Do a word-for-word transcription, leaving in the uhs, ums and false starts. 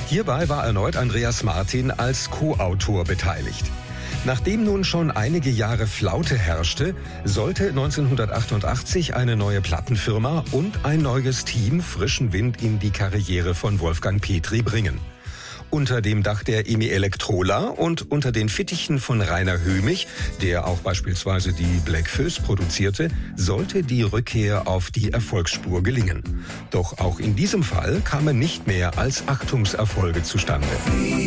Hierbei war erneut Andreas Martin als Co-Autor beteiligt. Nachdem nun schon einige Jahre Flaute herrschte, sollte neunzehnhundertachtundachtzig eine neue Plattenfirma und ein neues Team frischen Wind in die Karriere von Wolfgang Petri bringen. Unter dem Dach der E M I Elektrola und unter den Fittichen von Rainer Höhmich, der auch beispielsweise die Black Föß produzierte, sollte die Rückkehr auf die Erfolgsspur gelingen. Doch auch in diesem Fall kamen nicht mehr als Achtungserfolge zustande.